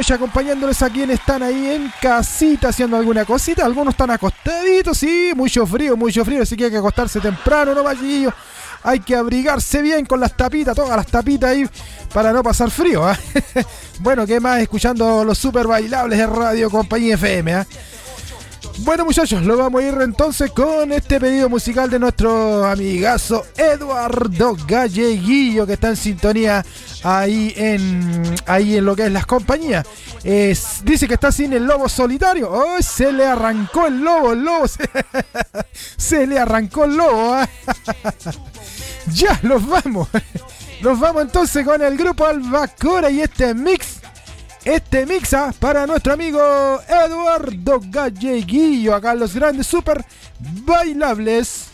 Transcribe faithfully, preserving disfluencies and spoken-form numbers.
noche acompañándoles a quienes están ahí en casita haciendo alguna cosita. Algunos están acostaditos, sí, mucho frío, mucho frío, así que hay que acostarse temprano, ¿no, Vallillo? Hay que abrigarse bien con las tapitas, todas las tapitas ahí para no pasar frío, ¿eh? Bueno, ¿qué más? Escuchando los super bailables de Radio Compañía F M, ¿eh? Bueno, muchachos, lo vamos a ir entonces con este pedido musical de nuestro amigazo Eduardo Galleguillo, que está en sintonía ahí en ahí en lo que es las compañías. Es, dice que está sin el lobo solitario. ¡Oh! Se le arrancó el lobo, el lobo se, se le arrancó el lobo, ¿eh? Ya, los vamos. Nos vamos entonces con el grupo Albacora y este mix. Este mixa para nuestro amigo Eduardo Galleguillo, acá en los grandes super bailables.